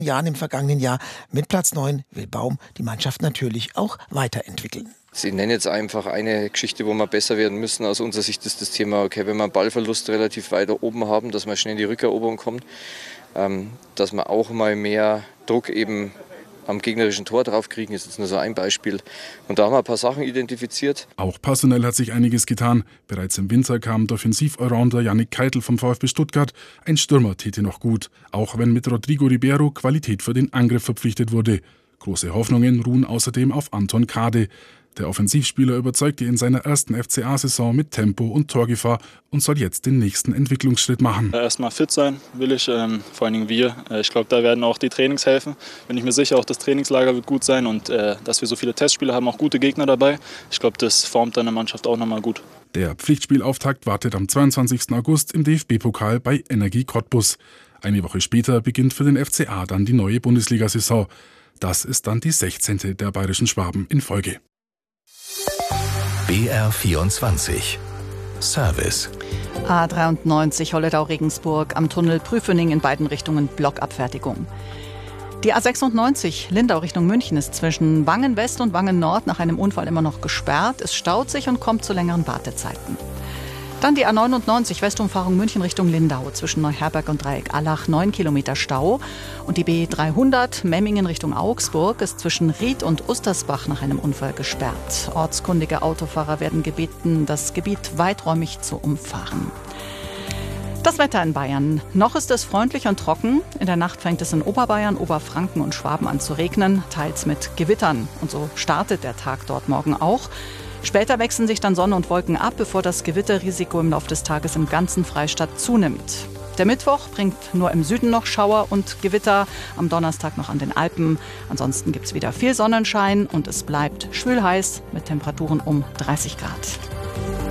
Jahren im vergangenen Jahr. Mit Platz 9 will Baum die Mannschaft natürlich auch weiterentwickeln. Sie nennen jetzt einfach eine Geschichte, wo wir besser werden müssen. Aus unserer Sicht ist das Thema, okay, wenn wir einen Ballverlust relativ weiter oben haben, dass man schnell in die Rückeroberung kommt, dass wir auch mal mehr Druck eben am gegnerischen Tor draufkriegen, ist jetzt nur so ein Beispiel. Und da haben wir ein paar Sachen identifiziert. Auch personell hat sich einiges getan. Bereits im Winter kam Defensiv-Allrounder Yannick Keitel vom VfB Stuttgart. Ein Stürmer täte noch gut, auch wenn mit Rodrigo Ribeiro Qualität für den Angriff verpflichtet wurde. Große Hoffnungen ruhen außerdem auf Anton Kade. Der Offensivspieler überzeugte in seiner ersten FCA-Saison mit Tempo und Torgefahr und soll jetzt den nächsten Entwicklungsschritt machen. Erstmal fit sein will ich, vor allen Dingen wir. Ich glaube, da werden auch die Trainings helfen. Bin ich mir sicher, auch das Trainingslager wird gut sein und dass wir so viele Testspiele haben, auch gute Gegner dabei. Ich glaube, das formt dann eine Mannschaft auch nochmal gut. Der Pflichtspielauftakt wartet am 22. August im DFB-Pokal bei Energie Cottbus. Eine Woche später beginnt für den FCA dann die neue Bundesliga-Saison. Das ist dann die 16. der bayerischen Schwaben in Folge. BR24 Service. A93 Holledau-Regensburg am Tunnel Prüfening in beiden Richtungen Blockabfertigung. Die A96 Lindau Richtung München ist zwischen Wangen West und Wangen Nord nach einem Unfall immer noch gesperrt. Es staut sich und kommt zu längeren Wartezeiten. Dann die A99 Westumfahrung München Richtung Lindau zwischen Neuherberg und Dreieck-Allach 9 Kilometer Stau. Und die B300 Memmingen Richtung Augsburg ist zwischen Ried und Ustersbach nach einem Unfall gesperrt. Ortskundige Autofahrer werden gebeten, das Gebiet weiträumig zu umfahren. Das Wetter in Bayern. Noch ist es freundlich und trocken. In der Nacht fängt es in Oberbayern, Oberfranken und Schwaben an zu regnen, teils mit Gewittern. Und so startet der Tag dort morgen auch. Später wechseln sich dann Sonne und Wolken ab, bevor das Gewitterrisiko im Laufe des Tages im ganzen Freistaat zunimmt. Der Mittwoch bringt nur im Süden noch Schauer und Gewitter, am Donnerstag noch an den Alpen. Ansonsten gibt es wieder viel Sonnenschein und es bleibt schwül heiß mit Temperaturen um 30 Grad.